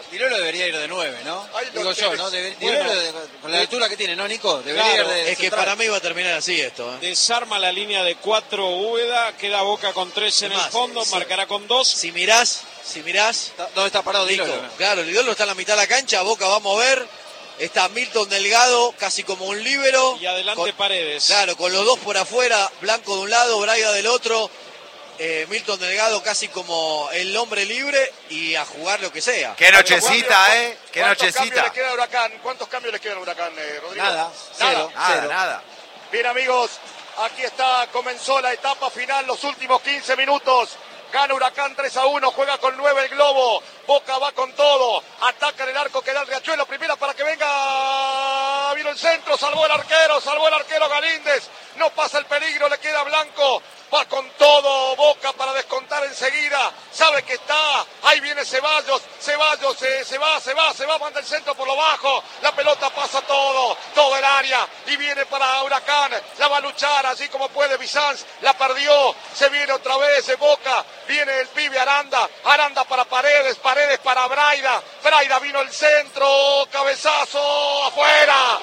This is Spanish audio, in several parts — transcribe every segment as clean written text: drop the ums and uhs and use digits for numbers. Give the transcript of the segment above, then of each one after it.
Di Lolo debería ir de 9, ¿no? Digo yo, ¿no? Di Bueno, Lolo, con la lectura que tiene, ¿no, Nico? Debería claro, ir de Es que central. para mí va a terminar así esto. Desarma la línea de 4 Úbeda, queda Boca con 3 en el Más, fondo, marcará con 2. Si mirás, ¿Dónde está parado Di Nico, Lolo? claro, Di Lolo está en la mitad de la cancha, Boca va a mover, está Milton Delgado, casi como un líbero. Y adelante Paredes. Claro, con los dos por afuera, Blanco de un lado, Braida del otro, Milton Delgado casi como el hombre libre y a jugar lo que sea. Qué nochecita, ¿eh? Qué ¿Cuántos cambios nochecita. le queda a Huracán? ¿Cuántos cambios le quedan a Huracán, Rodrigo? Nada, cero. Nada. Bien, amigos, aquí está, comenzó la etapa final, los últimos 15 minutos. Gana Huracán 3-1, juega con 9 el Globo. Boca va con todo, ataca en el arco que da el Riachuelo, primera para que venga. Vino el centro, salvó el arquero Galíndez. No pasa el peligro, le queda Blanco. Va con todo Boca para descontar enseguida. Sabe que está. Ahí viene Ceballos. Se va, manda el centro por lo bajo. La pelota pasa todo el área. Y viene para Huracán. La va a luchar así como puede Bizanz. La perdió. Se viene otra vez Boca. Viene el pibe Aranda. Aranda para Paredes para Braida. Braida vino el centro. Cabezazo. Afuera.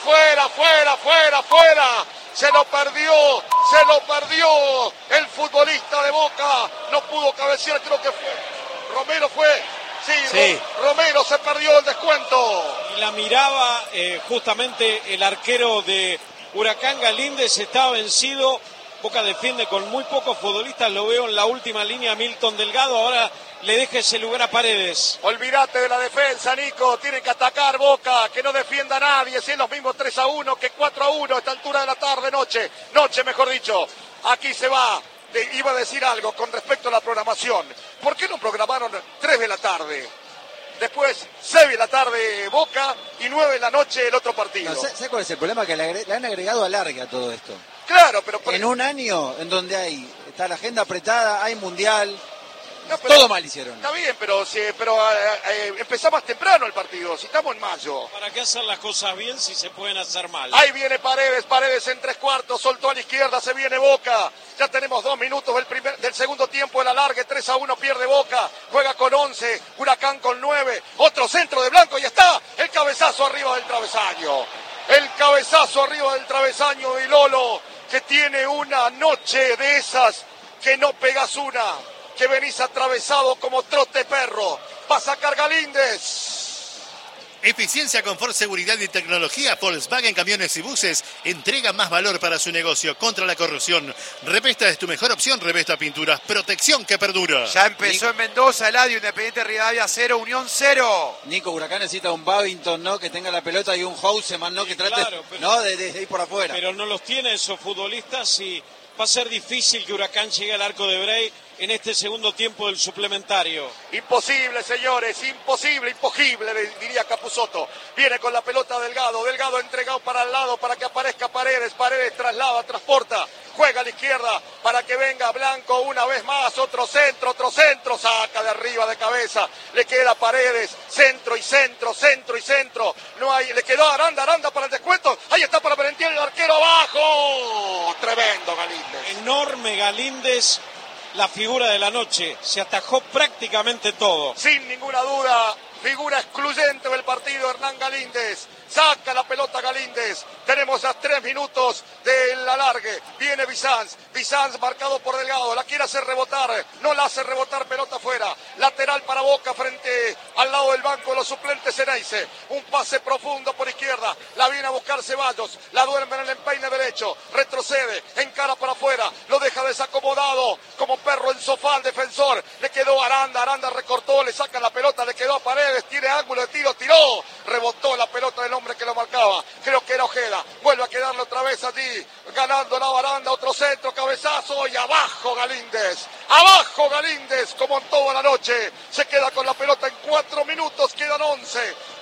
Se lo perdió el futbolista de Boca, no pudo cabecear, creo que fue, Romero fue, sí. Romero se perdió el descuento. Y la miraba justamente el arquero de Huracán, Galíndez, estaba vencido. Boca defiende con muy pocos futbolistas, lo veo en la última línea Milton Delgado, ahora le deja ese lugar a Paredes. Olvídate de la defensa, Nico, tiene que atacar Boca, que no defienda a nadie, si es los mismos 3-1 que 4-1 a esta altura de la tarde, noche mejor dicho. Aquí se va, iba a decir algo con respecto a la programación. ¿Por qué no programaron 3 de la tarde? Después 6 de la tarde Boca y 9 de la noche el otro partido. No, ¿sabes cuál es el problema? Que le han agregado alargue a todo esto. Claro, pero... En un año en donde está la agenda apretada, hay mundial, No, pero, todo mal hicieron. Está bien, pero empezá más temprano el partido, si estamos en mayo. ¿Para qué hacer las cosas bien si se pueden hacer mal? Ahí viene Paredes en 3/4, soltó a la izquierda, se viene Boca. Ya tenemos 2 minutos del segundo tiempo, el alargue, 3-1 pierde Boca. Juega con 11, Huracán con 9. Otro centro de Blanco y está el cabezazo arriba del travesaño. Y Lolo, que tiene una noche de esas que no pegas una, que venís atravesado como trote perro. Va a sacar Galíndez. Eficiencia, confort, seguridad y tecnología. Volkswagen Camiones y Buses entrega más valor para su negocio. Contra la corrosión. Revesta es tu mejor opción. Revesta Pinturas. Protección que perdura. Ya empezó en Mendoza, Eladio, Independiente Rivadavia 0, Unión 0. Nico, Huracán necesita un Babington, ¿no? Que tenga la pelota y un Houseman, ¿no? Que trate, claro, pero, ¿no? De ir por afuera. Pero no los tiene esos futbolistas y va a ser difícil que Huracán llegue al arco de Brey en este segundo tiempo del suplementario. Imposible, señores, imposible, diría Capusotto. Viene con la pelota Delgado entregado para el lado para que aparezca Paredes traslada, transporta, juega a la izquierda para que venga Blanco una vez más, otro centro, saca de arriba de cabeza, le queda Paredes, centro, no hay, le quedó Aranda para el descuento, ahí está para Merentiel, el arquero abajo, tremendo Galíndez. Enorme Galíndez. La figura de la noche, se atajó prácticamente todo. Sin ninguna duda, figura excluyente del partido, Hernán Galíndez. Saca la pelota Galíndez. Tenemos a 3 minutos del alargue. Viene Bizanz marcado por Delgado. La quiere hacer rebotar. No la hace rebotar, pelota afuera. Lateral para Boca frente al lado del banco de los suplentes Ceneice. Un pase profundo por izquierda. La viene a buscar Ceballos. La duerme en el empeine derecho. Retrocede. Encara para afuera. Lo deja desacomodado. Como perro en sofá al defensor. Le quedó Aranda. Aranda recortó. Le saca la pelota. Le quedó a Paredes. Tiene ángulo de tiro. Tiró. Rebotó la pelota del hombre que lo marcaba. Creo que era Ojeda. Vuelve a quedarle otra vez allí. Ganando la baranda. Otro centro. Cabezazo. Y abajo Galíndez. Abajo Galíndez. Como en toda la noche. Se queda con la pelota en 4 minutos. Quedan 11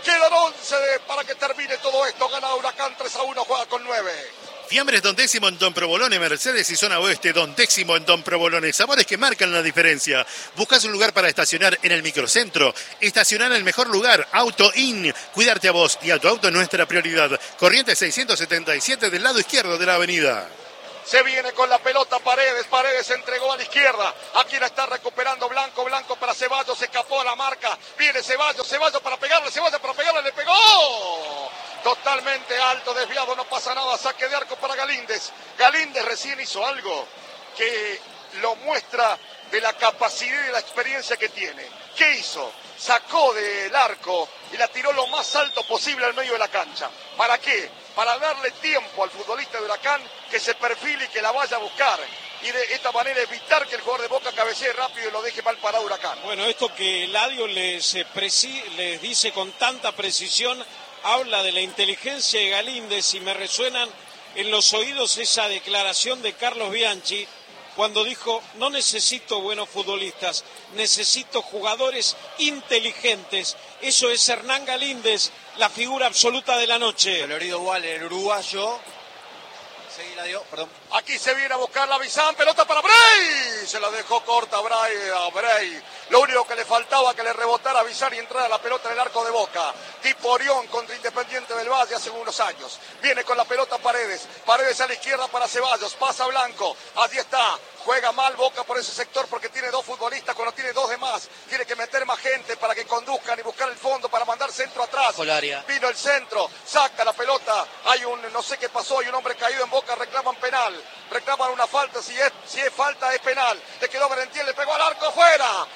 para que termine todo esto. Gana Huracán 3-1. Juega con 9. Fiambres Don Décimo en Don Provolone, Mercedes y Zona Oeste, Don Décimo en Don Provolone. Sabores que marcan la diferencia. ¿Buscas un lugar para estacionar en el microcentro? Estacionar en el mejor lugar, Auto In. Cuidarte a vos y a tu auto es nuestra prioridad. Corrientes 677 del lado izquierdo de la avenida. Se viene con la pelota Paredes. Paredes entregó a la izquierda. Aquí la está recuperando Blanco. Blanco para Ceballos. Se escapó a la marca. Viene Ceballos. Ceballos para pegarle. Ceballos para pegarle. Le pegó. Totalmente alto, desviado. No pasa nada. Saque de arco para Galíndez. Galíndez recién hizo algo que lo muestra de la capacidad y de la experiencia que tiene. ¿Qué hizo? Sacó del arco y la tiró lo más alto posible al medio de la cancha. ¿Para qué? Para darle tiempo al futbolista de Huracán que se perfile y que la vaya a buscar. Y de esta manera evitar que el jugador de Boca cabecee rápido y lo deje mal parado Huracán. Bueno, esto que Eladio les dice con tanta precisión habla de la inteligencia de Galíndez y me resuenan en los oídos esa declaración de Carlos Bianchi cuando dijo: no necesito buenos futbolistas, necesito jugadores inteligentes. Eso es Hernán Galíndez, la figura absoluta de la noche. Colorido igual, el uruguayo. Seguí, la dio, perdón. Aquí se viene a buscar la Bizán, pelota para Bray. Se la dejó corta a Bray. Lo único que le faltaba que le rebotara a Bizán y entrara la pelota en el arco de Boca. Tipo Orión contra Independiente del Valle hace unos años. Viene con la pelota Paredes. Paredes a la izquierda para Ceballos. Pasa Blanco. Allí está. Juega mal Boca por ese sector porque tiene dos futbolistas. Cuando tiene dos de más, tiene que meter más gente para que conduzcan y buscar el fondo para mandar centro atrás. Vino el centro, saca la pelota. Hay un, no sé qué pasó, hay un hombre caído en Boca, reclaman penal. Reclaman una falta, si es falta es penal. Le quedó Merentiel, le pegó al arco, afuera.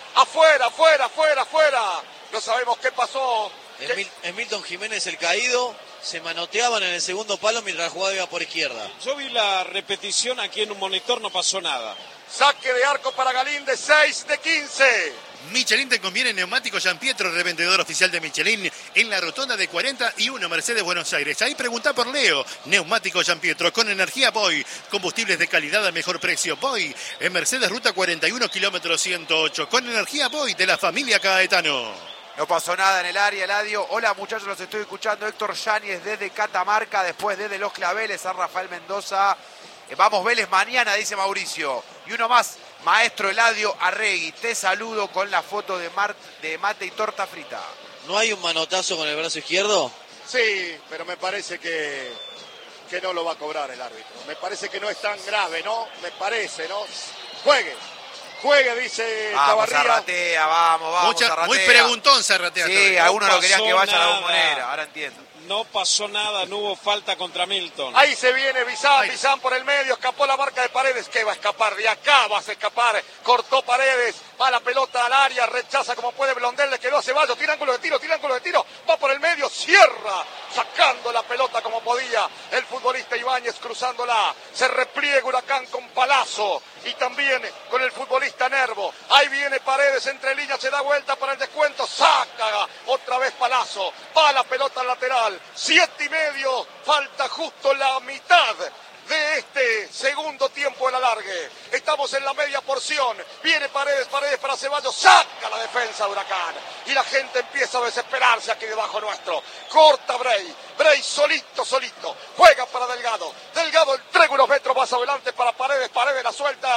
No sabemos qué pasó. Es Milton Jiménez el caído. Se manoteaban en el segundo palo mientras la jugada iba por izquierda. Yo vi la repetición aquí en un monitor, no pasó nada. Saque de arco para Galíndez, 6 de 15. Michelin te conviene neumático Gianpietro, revendedor oficial de Michelin en la rotonda de 41 Mercedes Buenos Aires. Ahí pregunta por Leo. Neumático Gianpietro con energía Boy. Combustibles de calidad a mejor precio. Boy en Mercedes Ruta 41 kilómetros 108. Con energía Boy de la familia Caetano. No pasó nada en el área, Eladio. Hola muchachos, los estoy escuchando. Héctor Yáñez desde Catamarca, después desde Los Claveles, San Rafael Mendoza. Vamos Vélez mañana, dice Mauricio. Y uno más, maestro Eladio Arregui. Te saludo con la foto de mate y torta frita. ¿No hay un manotazo con el brazo izquierdo? Sí, pero me parece que no lo va a cobrar el árbitro. Me parece que no es tan grave, ¿no? Me parece, ¿no? Juegue, dice Chavarría. Zarratea, vamos, Zarratea. Muy preguntón Zarratea. Sí, no algunos lo querían que vaya nada. a la Bombonera, ahora entiendo. No pasó nada, no hubo falta contra Milton. Ahí se viene Bizán por el medio, escapó la marca de Paredes. ¿Qué va a escapar? De acá vas a escapar. Cortó Paredes, va la pelota al área, rechaza como puede Blondel, le quedó a Ceballos, tira ángulo de tiro, va por el medio, cierra, sacando la pelota como podía. El futbolista Ibáñez cruzándola, se repliega Huracán con Palazzo y también con el futbolista Nervo. Ahí viene Paredes entre líneas, se da vuelta para el descuento, saca otra vez Palazzo, va la pelota al lateral. 7:30, falta justo la mitad de este segundo tiempo del alargue. Estamos en la media porción. Viene Paredes para Ceballos. Saca la defensa de Huracán. Y la gente empieza a desesperarse aquí debajo nuestro. Corta Bray solito. Juega para Delgado. Delgado entrega unos metros más adelante para Paredes. Paredes la suelta.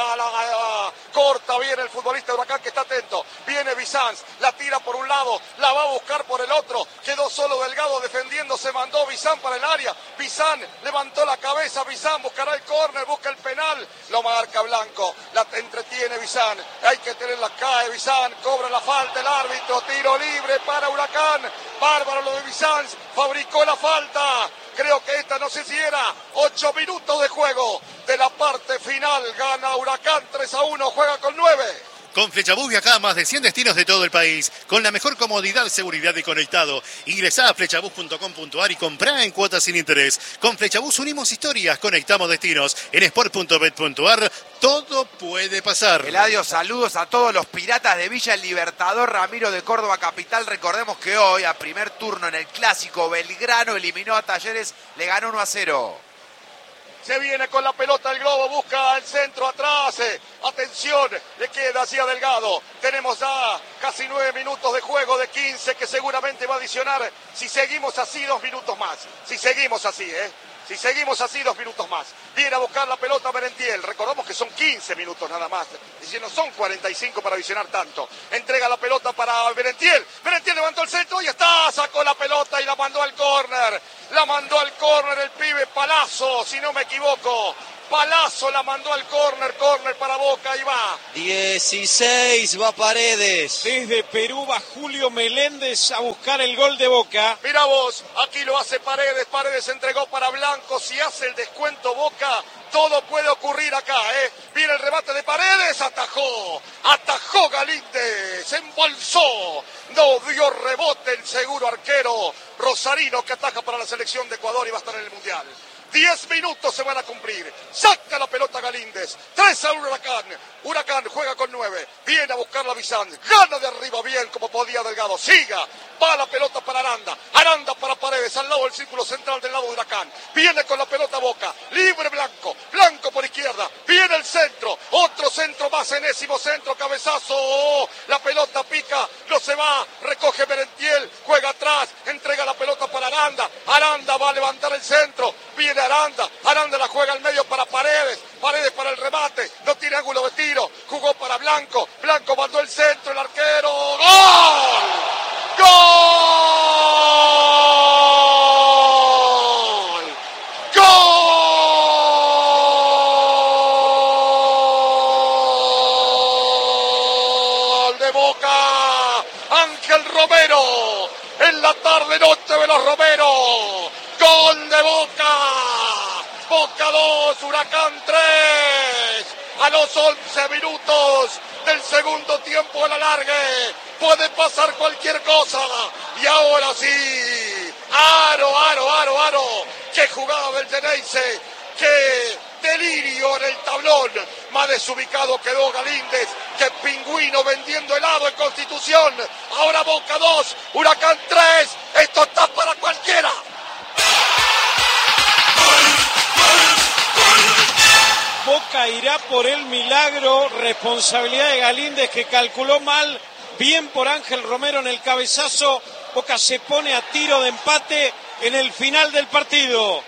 Corta bien el futbolista de Huracán que está atento. Viene Bizán. La tira por un lado. La va a buscar por el otro. Quedó solo Delgado defendiendo. Se mandó Bizán para el área. Bizán levantó la cabeza. Bizán buscará el córner, busca el penal, lo marca Blanco, la entretiene Bizán, hay que tenerla, cae Bizán, cobra la falta el árbitro, tiro libre para Huracán, bárbaro lo de Bizán, fabricó la falta, creo que esta no sé si era 8 minutos de juego de la parte final, gana Huracán 3-1, juega con 9. Con Flechabús viajá a más de 100 destinos de todo el país, con la mejor comodidad, seguridad y conectado. Ingresá a flechabús.com.ar y comprá en cuotas sin interés. Con Flechabús unimos historias, conectamos destinos. En sport.bet.ar todo puede pasar. Eladio, saludos a todos los piratas de Villa El Libertador, Ramiro de Córdoba Capital. Recordemos que hoy, a primer turno en el Clásico, Belgrano eliminó a Talleres, le ganó 1-0. Se viene con la pelota el Globo, busca el centro atrás. Atención, le queda hacia Delgado. Tenemos ya casi 9 minutos de juego de 15 que seguramente va a adicionar. Si seguimos así, 2 minutos más. Si seguimos así, 2 minutos más. Viene a buscar la pelota Merentiel. Recordamos que son 15 minutos nada más. Es decir, no son 45 para visionar tanto. Entrega la pelota para Merentiel. Merentiel levantó el centro y está. Sacó la pelota y la mandó al córner. El pibe Palazzo, si no me equivoco. Palazzo la mandó al córner para Boca y va. 16 va Paredes. Desde Perú va Julio Meléndez a buscar el gol de Boca. Mirá vos, aquí lo hace Paredes. Paredes entregó para Blanco. Si hace el descuento Boca, todo puede ocurrir acá, ¿eh? Viene el remate de Paredes, atajó Galíndez, se embolsó, no dio rebote el seguro arquero rosarino que ataja para la selección de Ecuador y va a estar en el Mundial. 10 minutos se van a cumplir. Saca la pelota Galíndez. 3-1 Huracán. Huracán juega con 9. Viene a buscar la Bizán. Gana de arriba bien como podía Delgado. Siga. Va la pelota para Aranda. Aranda para Paredes. Al lado del círculo central del lado de Huracán. Viene con la pelota Boca. Libre Blanco. Blanco por izquierda. Viene el centro. Otro centro más. Enésimo centro. Cabezazo. La pelota pica. No se va. Recoge Merentiel. Juega atrás. Entrega la pelota para Aranda. Aranda va a levantar el centro. Viene Aranda la juega al medio para Paredes para el remate, no tiene ángulo de tiro, jugó para Blanco mandó el centro, el arquero, ¡gol! ¡Gol! ¡Gol de Boca! Ángel Romero, en la tarde noche de los Romero, gol de Boca. Boca 2, Huracán 3, a los 11 minutos del segundo tiempo al alargue, puede pasar cualquier cosa, y ahora sí, aro, qué jugada del Geneise, qué delirio en el tablón, más desubicado quedó Galíndez, que Pingüino vendiendo helado en Constitución, ahora Boca 2, Huracán 3, esto está para cualquiera. Boca irá por el milagro, responsabilidad de Galíndez que calculó mal, bien por Ángel Romero en el cabezazo, Boca se pone a tiro de empate en el final del partido.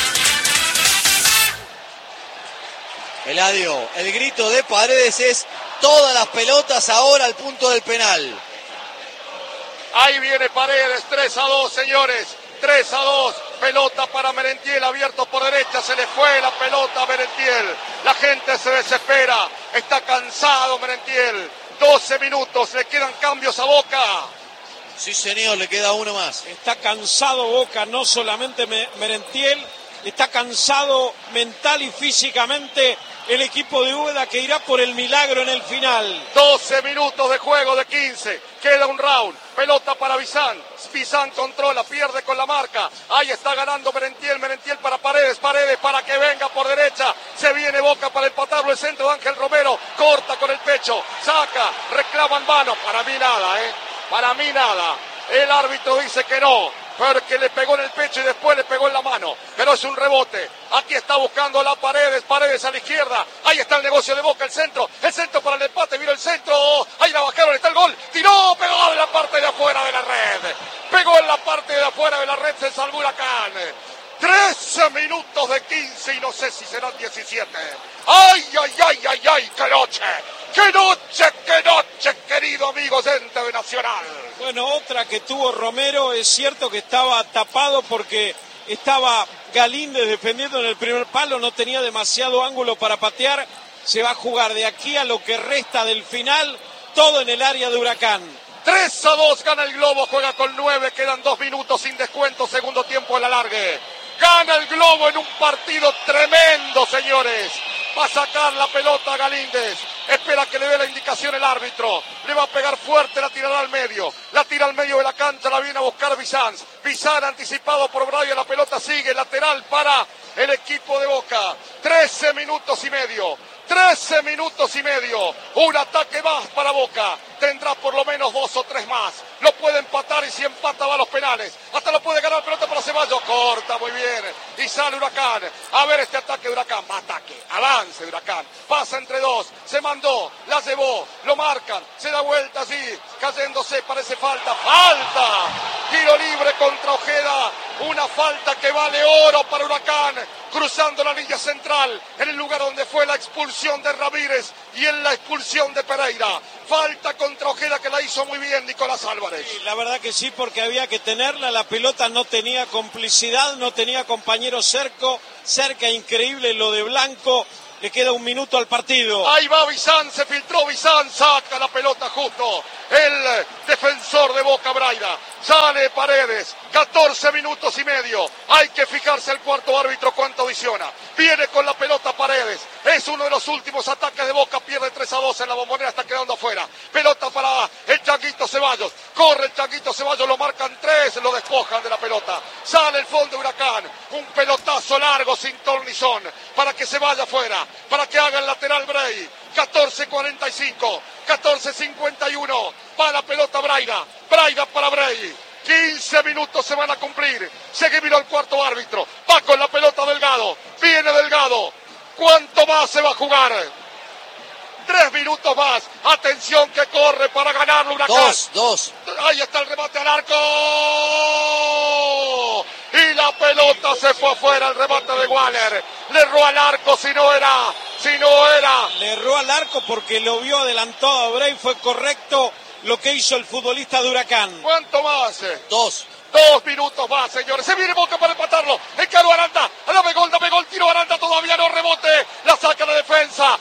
Eladio, el grito de Paredes es todas las pelotas ahora al punto del penal. Ahí viene Paredes, 3-2, señores. 3-2, pelota para Merentiel, abierto por derecha, se le fue la pelota a Merentiel. La gente se desespera, está cansado Merentiel. 12 minutos, le quedan cambios a Boca. Sí, señor, le queda uno más. Está cansado Boca, no solamente Merentiel, está cansado mental y físicamente el equipo de Úbeda que irá por el milagro en el final. 12 minutos de juego de 15, queda un round, pelota para Bizán controla, pierde con la marca, ahí está ganando Merentiel para Paredes para que venga por derecha, se viene Boca para empatarlo, el centro de Ángel Romero, corta con el pecho, saca, reclama en mano, para mí nada, el árbitro dice que no, porque le pegó en el pecho y después le pegó en la mano, pero es un rebote, aquí está buscando la Paredes a la izquierda, ahí está el negocio de Boca, el centro para el empate, vino el centro, ahí la bajaron, está el gol, tiró, pegó en la parte de afuera de la red, se salvó Huracán, 13 minutos de 15 y no sé si serán 17, ¡ay, qué noche, querido amigo oyente de Nacional! Bueno, otra que tuvo Romero, es cierto que estaba tapado porque estaba Galíndez defendiendo en el primer palo, no tenía demasiado ángulo para patear, se va a jugar de aquí a lo que resta del final, todo en el área de Huracán. 3-2 gana el Globo, juega con 9, quedan 2 minutos sin descuento, segundo tiempo al alargue. Gana el Globo en un partido tremendo, señores. Va a sacar la pelota a Galíndez. Espera que le dé la indicación el árbitro. Le va a pegar fuerte, la tirará al medio. La tira al medio de la cancha, la viene a buscar Bizán. Bizán anticipado por Brian, la pelota sigue, lateral para el equipo de Boca. 13 minutos y medio. Un ataque más para Boca. Tendrá por lo menos 2 o 3 más. Lo puede empatar y si empata va a los penales. Hasta lo puede ganar pelota para Ceballos. Corta muy bien. Y sale Huracán. A ver este ataque de Huracán. Va ataque. Avance de Huracán. Pasa entre 2. Se mandó. La llevó. Lo marcan. Se da vuelta así. Cayéndose. Parece falta. ¡Falta! Tiro libre contra Ojeda. Una falta que vale oro para Huracán. cruzando la línea central, en el lugar donde fue la expulsión de Ramírez y en la expulsión de Pereira. Falta contra Ojeda que la hizo muy bien Nicolás Álvarez. Sí, la verdad que sí, porque había que tenerla, la pelota no tenía complicidad, no tenía compañero cerca, increíble lo de Blanco. Le queda un minuto al partido. Ahí va Bizán, se filtró Bizán, saca la pelota justo. El defensor de Boca, Braida. Sale Paredes, 14 minutos y medio. Hay que fijarse el cuarto árbitro cuánto visiona. Viene con la pelota Paredes. Es uno de los últimos ataques de Boca. Pierde 3-2 en la Bombonera, está quedando afuera. Pelota para el Changuito Ceballos. Corre el Changuito Ceballos, lo marcan 3, lo despojan de la pelota. Sale el fondo de Huracán. Un pelotazo largo sin tornizón para que se vaya afuera. Para que haga el lateral Bray. 14:45, 14:51. Va la pelota Braida. Braida para Bray. 15 minutos se van a cumplir. Sigue miró el cuarto árbitro. Va con la pelota Delgado. Viene Delgado. ¿Cuánto más se va a jugar? 3 minutos más. Atención que corre para ganar Huracán. Dos. Ahí está el remate al arco. Y la pelota se fue afuera. El remate de Waller. Le erró al arco si no era. Le erró al arco porque lo vio adelantado a Bray. Fue correcto lo que hizo el futbolista de Huracán. ¿Cuánto más? 2 minutos más, señores. Se viene Boca para empatarlo. Encaró Aranda. Dame gol. Tiro Aranda. Todavía no rebote. La saca la defensa.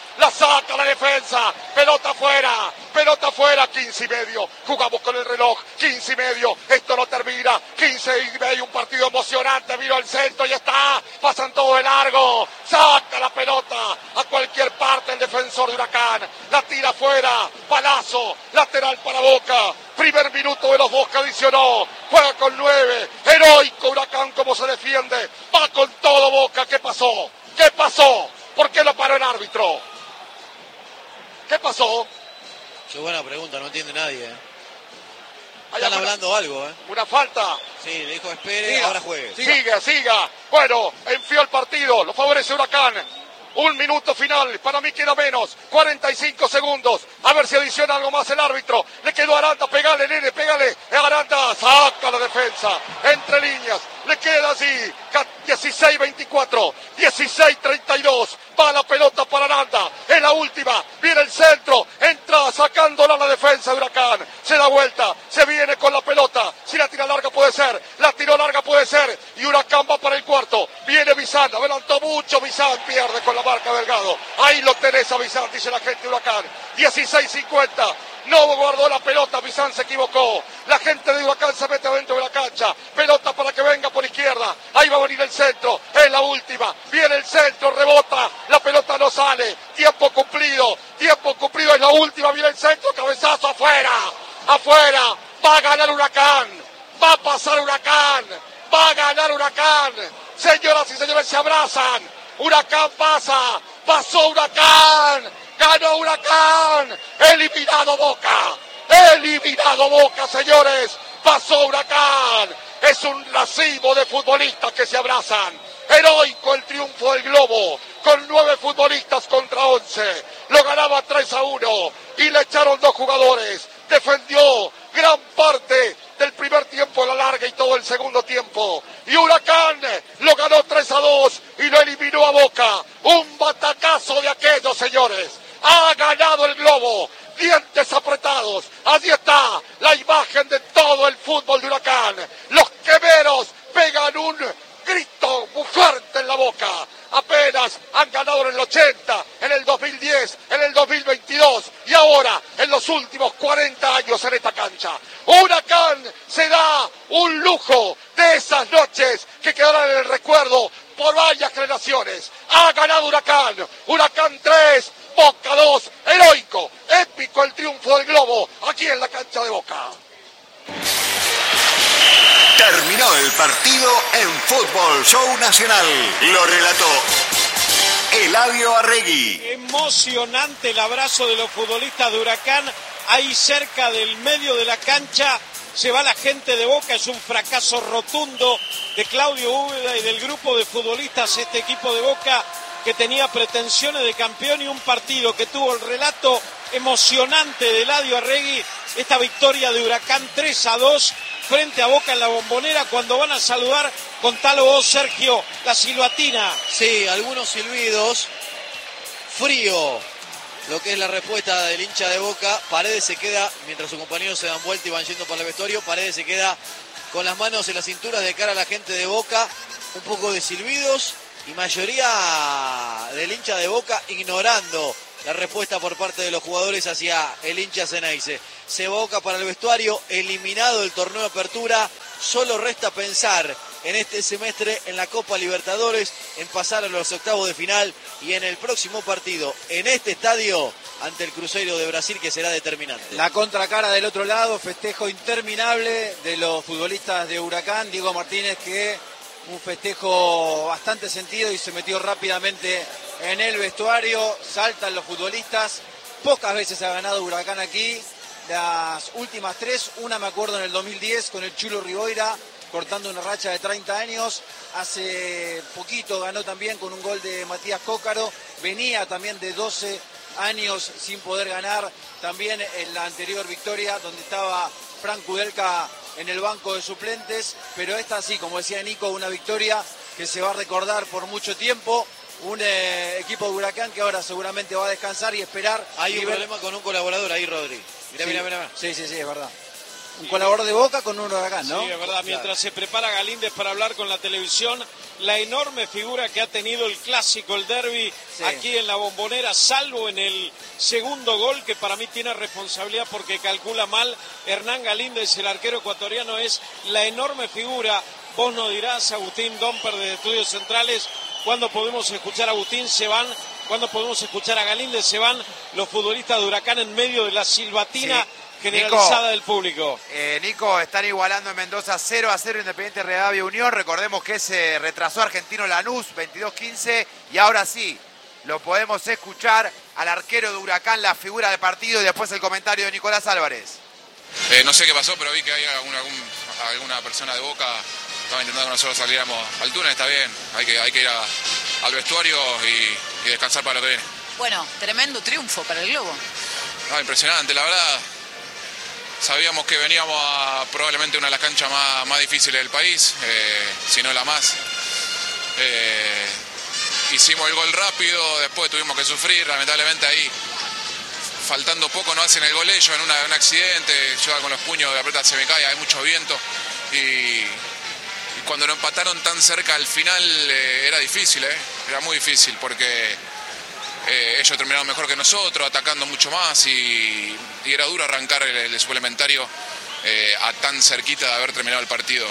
Pelota afuera. 15 y medio. Jugamos con el reloj. 15 y medio. Esto no termina. 15 y medio. Un partido emocionante. Vino al centro y está. Pasan todo de largo. Saca la pelota a cualquier parte el defensor de Huracán. La tira afuera. Palazo. Lateral para Boca. Primer minuto de los Boca adicionó. Juega con 9. Heroico Huracán como se defiende. Va con todo Boca. ¿Qué pasó? ¿Por qué lo paró el árbitro? ¿Qué pasó? Qué buena pregunta, no entiende nadie. Hay Están hablando algo, Una falta. Sí, le dijo espere, ahora juegue. Siga. Bueno, enfrió el partido. Lo favorece Huracán. 1 minuto final, para mí queda menos, 45 segundos, a ver si adiciona algo más el árbitro, le quedó Aranda, pégale, nene, pégale, Aranda, saca la defensa, entre líneas, le queda así, 16-24, 16-32, va la pelota para Aranda, es la última, viene el centro, entra sacándola la defensa de Huracán, se da vuelta, se viene con la pelota, si la tira larga puede ser, la tiró larga puede ser, y Huracán va para el cuarto, viene Bizán, adelantó mucho Bizán, pierde con la marca Delgado, ahí lo tenés a Bizán, dice la gente de Huracán, 16-50, no guardó la pelota, Bizán se equivocó, la gente de Huracán se mete adentro de la cancha, pelota para que venga por izquierda, ahí va a venir el centro, es la última, viene el centro, rebota, la pelota no sale, tiempo cumplido, es la última, viene el centro, cabezazo afuera, va a ganar Huracán, va a pasar Huracán, va a ganar Huracán, señoras y señores se abrazan, Huracán pasó Huracán, ganó Huracán, eliminado Boca, señores, pasó Huracán, es un racimo de futbolistas que se abrazan, heroico el triunfo del Globo, con 9 futbolistas contra 11, lo ganaba 3-1 y le echaron 2 jugadores, defendió gran parte del primer tiempo a la larga y todo el segundo tiempo, y Huracán lo ganó 3-2 y lo eliminó a Boca, un batacazo de aquellos, señores, ha ganado el Globo, dientes apretados, allí está la imagen de todo el fútbol de Huracán, los quemeros pegan un grito muy fuerte en la Boca, apenas han ganado en el 80, en el 2010, en el 2022 y ahora en los últimos 40 años en esta cancha. Huracán se da un lujo de esas noches que quedarán en el recuerdo por varias generaciones. Ha ganado Huracán, Huracán 3, Boca 2, heroico, épico el triunfo del Globo aquí en la cancha de Boca. Terminó el partido en Fútbol Show Nacional. Lo relató Eladio Arregui. Emocionante el abrazo de los futbolistas de Huracán. Ahí cerca del medio de la cancha se va la gente de Boca. Es un fracaso rotundo de Claudio Úbeda y del grupo de futbolistas. Este equipo de Boca que tenía pretensiones de campeón y un partido que tuvo el relato emocionante de Eladio Arregui, esta victoria de Huracán 3-2 frente a Boca en la Bombonera, cuando van a saludar con tal voz, Sergio, la silbatina. Sí, algunos silbidos, frío, lo que es la respuesta del hincha de Boca. Paredes se queda, mientras sus compañeros se dan vuelta y van yendo para el vestuario, Paredes se queda con las manos en la cintura de cara a la gente de Boca, un poco de silbidos y mayoría del hincha de Boca ignorando la respuesta por parte de los jugadores hacia el hincha Ceneice. Se va Boca para el vestuario, eliminado el torneo de apertura, solo resta pensar en este semestre en la Copa Libertadores, en pasar a los octavos de final y en el próximo partido en este estadio ante el Cruzeiro de Brasil, que será determinante. La contracara del otro lado, festejo interminable de los futbolistas de Huracán. Diego Martínez, que un festejo bastante sentido y se metió rápidamente en el vestuario. Saltan los futbolistas. Pocas veces ha ganado Huracán aquí. Las últimas 3, una me acuerdo en el 2010 con el Chulo Riboira, cortando una racha de 30 años. Hace poquito ganó también con un gol de Matías Cócaro. Venía también de 12 años sin poder ganar. También en la anterior victoria, donde estaba Frank Kudelka en el banco de suplentes. Pero esta sí, como decía Nico, una victoria que se va a recordar por mucho tiempo. Un equipo de Huracán que ahora seguramente va a descansar y esperar. Hay un problema con un colaborador ahí, Rodri. Mirá. Sí, es verdad. Un colaborador de Boca con un Huracán, ¿no? Sí, es verdad. Mientras se prepara Galíndez para hablar con la televisión, la enorme figura que ha tenido el clásico, el derbi, aquí en la Bombonera, salvo en el segundo gol, que para mí tiene responsabilidad porque calcula mal Hernán Galíndez, el arquero ecuatoriano, es la enorme figura. Vos nos dirás, Agustín Domper, de Estudios Centrales, ¿cuándo podemos escuchar a Agustín? Se van. ¿Cuándo podemos escuchar a Galíndez? Se van los futbolistas de Huracán en medio de la silbatina generalizada del público. Nico, están igualando en Mendoza 0-0 Independiente Rivadavia Unión. Recordemos que se retrasó Argentino Lanús 22-15 y ahora sí, lo podemos escuchar al arquero de Huracán, la figura del partido, y después el comentario de Nicolás Álvarez. No sé qué pasó, pero vi que hay alguna persona de Boca estaba intentando que nosotros saliéramos a altura. Está bien, hay que ir al vestuario y descansar para lo que viene. Bueno, tremendo triunfo para el Globo. Impresionante, la verdad. Sabíamos que veníamos a probablemente una de las canchas más difíciles del país, si no la más. Hicimos el gol rápido, después tuvimos que sufrir, lamentablemente ahí, faltando poco, no hacen el gol ellos en un accidente. Yo con los puños de apreta se me cae, hay mucho viento. Y cuando lo empataron tan cerca al final era difícil, era muy difícil porque ellos terminaron mejor que nosotros, atacando mucho más y era duro arrancar el suplementario a tan cerquita de haber terminado el partido.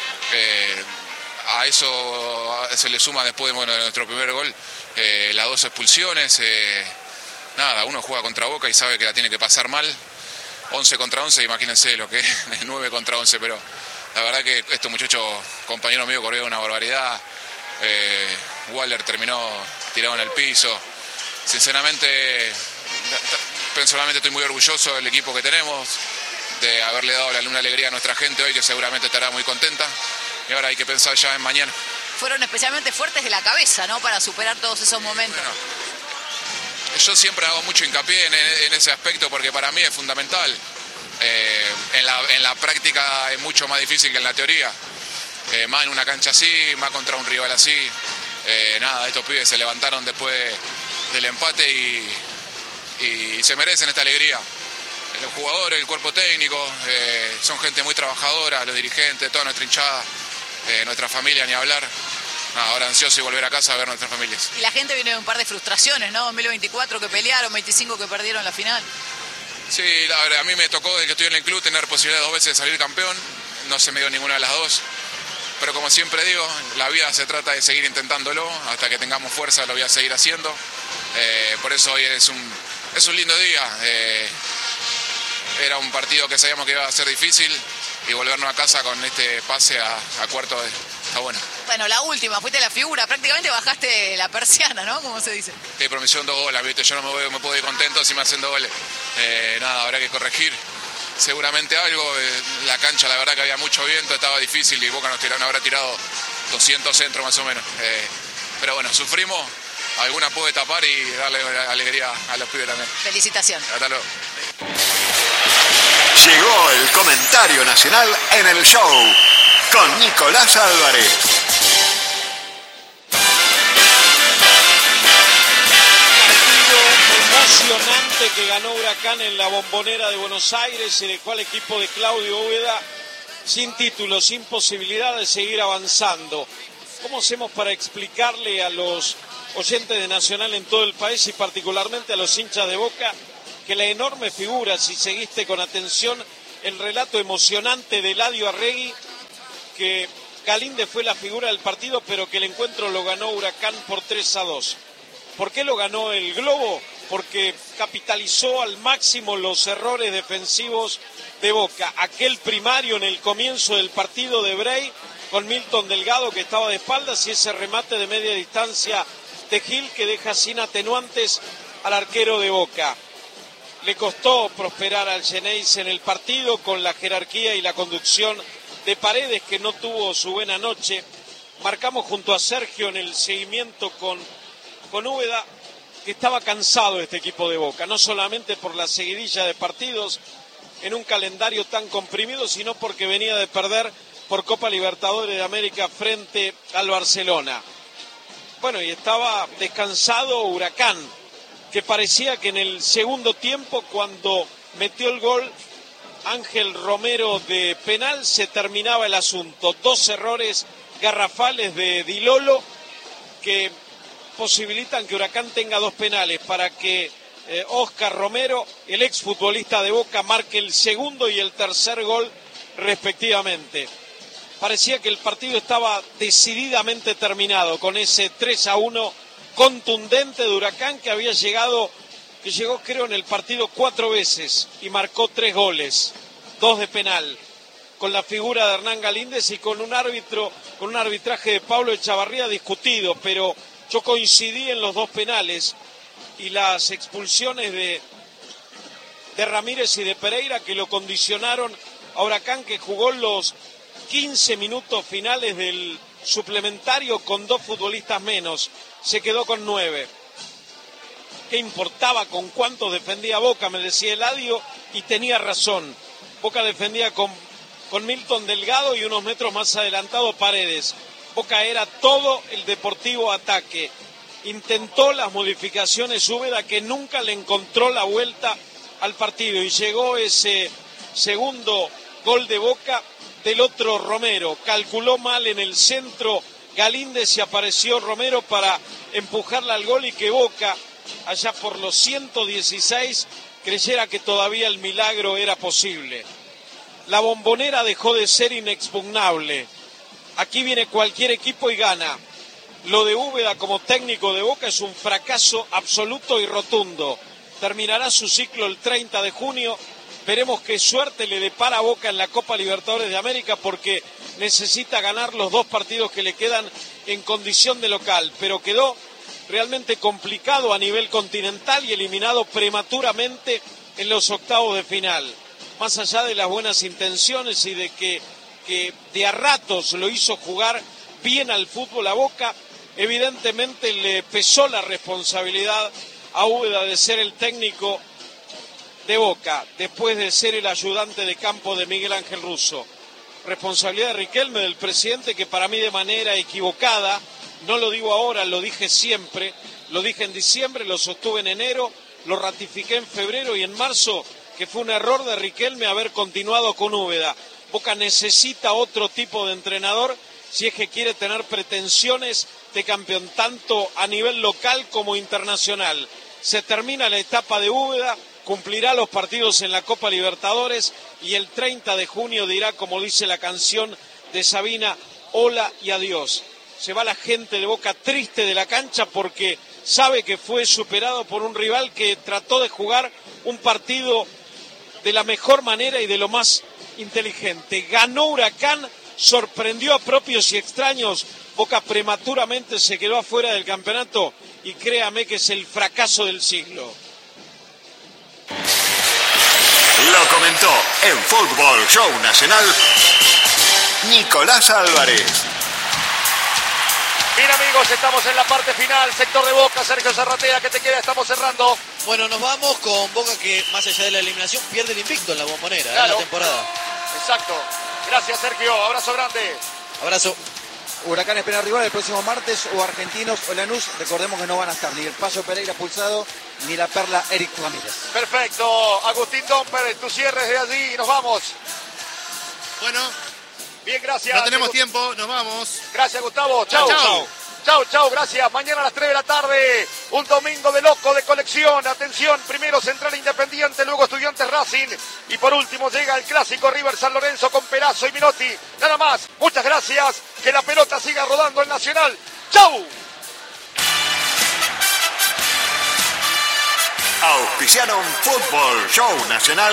A eso se le suma después de nuestro primer gol las 2 expulsiones. Nada, uno juega contra Boca y sabe que la tiene que pasar mal. 11 contra 11, imagínense lo que es 9 contra 11, pero la verdad que estos muchachos, compañeros míos, corrieron una barbaridad. Waller terminó tirado en el piso. Sinceramente, personalmente estoy muy orgulloso del equipo que tenemos, de haberle dado una alegría a nuestra gente hoy, que seguramente estará muy contenta. Y ahora hay que pensar ya en mañana. Fueron especialmente fuertes de la cabeza, ¿no? Para superar todos esos momentos. Bueno, yo siempre hago mucho hincapié en ese aspecto porque para mí es fundamental. En la práctica es mucho más difícil que en la teoría. Más en una cancha así, más contra un rival así. Nada, estos pibes se levantaron después del empate y se merecen esta alegría. Los jugadores, el cuerpo técnico, son gente muy trabajadora, los dirigentes, toda nuestra hinchada, nuestra familia, ni hablar. Ahora ansioso y volver a casa a ver nuestras familias. Y la gente viene de un par de frustraciones, ¿no? 2024 que pelearon, 25 que perdieron la final. Sí, la verdad, a mí me tocó desde que estoy en el club tener posibilidad 2 veces de salir campeón. No se me dio ninguna de las 2. Pero como siempre digo, la vida se trata de seguir intentándolo. Hasta que tengamos fuerza lo voy a seguir haciendo. Por eso hoy es un lindo día. Era un partido que sabíamos que iba a ser difícil. Y volvernos a casa con este pase a cuarto está bueno. Bueno, la última, fuiste la figura, prácticamente bajaste la persiana, ¿no? Como se dice. Sí, pero me hicieron 2 goles, ¿viste? Yo no me puedo ir contento si me hacen 2 goles. Nada, habrá que corregir seguramente algo. La cancha, la verdad que había mucho viento, estaba difícil y Boca nos habrá tirado 200 centros más o menos. Pero bueno, sufrimos. alguna puede tapar y darle alegría a los pibes también. Felicitaciones. Hasta luego. Llegó el comentario nacional en el show con Nicolás Álvarez. Emocionante que ganó Huracán en la Bombonera de Buenos Aires y dejó al equipo de Claudio Úbeda sin título, sin posibilidad de seguir avanzando. ¿Cómo hacemos para explicarle a los oyentes de Nacional en todo el país y particularmente a los hinchas de Boca que la enorme figura, si seguiste con atención el relato emocionante de Eladio Arregui, que Galíndez fue la figura del partido, pero que el encuentro lo ganó Huracán por 3-2? ¿Por qué lo ganó el Globo? Porque capitalizó al máximo los errores defensivos de Boca. Aquel primario en el comienzo del partido de Brey con Milton Delgado, que estaba de espaldas, y ese remate de media distancia de Gil que deja sin atenuantes al arquero de Boca. Le costó prosperar al Geneis en el partido con la jerarquía y la conducción de Paredes, que no tuvo su buena noche. Marcamos junto a Sergio en el seguimiento con Úbeda que estaba cansado este equipo de Boca, no solamente por la seguidilla de partidos en un calendario tan comprimido, sino porque venía de perder por Copa Libertadores de América frente al Barcelona. Bueno, y estaba descansado Huracán, que parecía que en el segundo tiempo, cuando metió el gol Ángel Romero de penal, se terminaba el asunto. 2 errores garrafales de Di Lolo que posibilitan que Huracán tenga 2 penales para que Óscar Romero, el exfutbolista de Boca, marque el segundo y el tercer gol respectivamente. Parecía que el partido estaba decididamente terminado con ese 3-1 contundente de Huracán, que llegó creo en el partido 4 veces y marcó 3 goles, 2 de penal, con la figura de Hernán Galíndez y con un arbitraje de Pablo Echavarría discutido, pero yo coincidí en los 2 penales y las expulsiones de Ramírez y de Pereira, que lo condicionaron a Huracán, que jugó los 15 minutos finales del suplementario con 2 futbolistas menos, se quedó con 9. ¿Qué importaba con cuántos defendía Boca? Me decía Eladio, y tenía razón. Boca defendía con Milton Delgado y unos metros más adelantado Paredes. Boca era todo el Deportivo ataque. Intentó las modificaciones Úbeda, que nunca le encontró la vuelta al partido, y llegó ese segundo gol de Boca del otro Romero. Calculó mal en el centro Galíndez y apareció Romero para empujarla al gol, y que Boca, allá por los 116, creyera que todavía el milagro era posible. La Bombonera dejó de ser inexpugnable. Aquí viene cualquier equipo y gana. Lo de Úbeda como técnico de Boca es un fracaso absoluto y rotundo. Terminará su ciclo el 30 de junio. Veremos qué suerte le depara a Boca en la Copa Libertadores de América, porque necesita ganar los 2 partidos que le quedan en condición de local. Pero quedó realmente complicado a nivel continental y eliminado prematuramente en los octavos de final. Más allá de las buenas intenciones y de que de a ratos lo hizo jugar bien al fútbol a Boca, evidentemente le pesó la responsabilidad a Úbeda de ser el técnico de Boca, después de ser el ayudante de campo de Miguel Ángel Russo. Responsabilidad de Riquelme, del presidente, que para mí de manera equivocada, no lo digo ahora, lo dije siempre, lo dije en diciembre, lo sostuve en enero, lo ratifiqué en febrero y en marzo, que fue un error de Riquelme haber continuado con Úbeda. Boca necesita otro tipo de entrenador si es que quiere tener pretensiones de campeón, tanto a nivel local como internacional. Se termina la etapa de Úbeda, cumplirá los partidos en la Copa Libertadores y el 30 de junio dirá, como dice la canción de Sabina, hola y adiós. Se va la gente de Boca triste de la cancha porque sabe que fue superado por un rival que trató de jugar un partido de la mejor manera y de lo más inteligente. Ganó Huracán, sorprendió a propios y extraños. Boca prematuramente se quedó afuera del campeonato y créame que es el fracaso del siglo. Lo comentó en Fútbol Show Nacional Nicolás Álvarez. Bien, amigos, estamos en la parte final, sector de Boca. Sergio Zarratea, ¿qué te queda? Estamos cerrando. Bueno, nos vamos con Boca que, más allá de la eliminación, pierde el invicto en la Bombonera, Claro. en la temporada. Exacto. Gracias, Sergio. Abrazo grande. Abrazo. Huracán espera rival el próximo martes o Argentinos o Lanús. Recordemos que no van a estar ni el Paso Pereira Pulsado ni la Perla Eric Ramírez. Perfecto. Agustín Domper, tu cierre de allí. Nos vamos. Bueno, Bien, gracias. no tenemos tiempo, nos vamos. Gracias, Gustavo. Chau. Chau. Chau, chau, gracias. Mañana a las 3 de la tarde, un domingo de loco de colección. Atención, primero Central Independiente, luego Estudiantes Racing. Y por último llega el clásico River San Lorenzo con Perazo y Minotti. Nada más, muchas gracias. Que la pelota siga rodando en Nacional. ¡Chau! Auspiciaron Fútbol Show Nacional.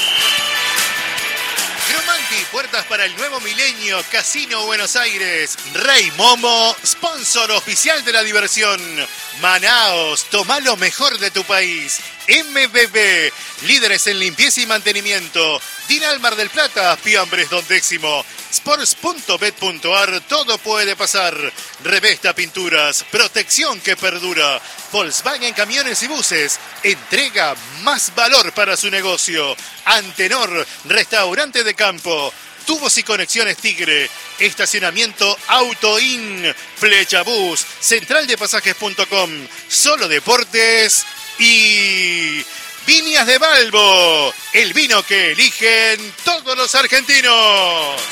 Gromanti, puertas para el nuevo milenio, Casino Buenos Aires. Rey Momo, sponsor oficial de la diversión. Manaos, toma lo mejor de tu país. MBB, líderes en limpieza y mantenimiento. Dinal Mar del Plata, Fiambres Don Décimo. Sports.bet.ar, todo puede pasar. Revesta Pinturas, protección que perdura. Volkswagen Camiones y Buses, entrega más valor para su negocio. Antenor, restaurante de campo. Tubos y conexiones Tigre, estacionamiento Autoin, Flechabús, centraldepasajes.com, Solo Deportes y Viñas de Balbo, el vino que eligen todos los argentinos.